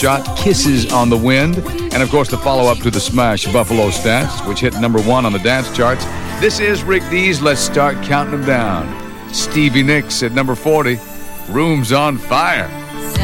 shot, Kisses on the Wind, and of course the follow-up to the smash Buffalo Stats, which hit number 1 on the dance charts. This is Rick Dees. Let's start counting them down. Stevie Nicks at number 40, Rooms on Fire.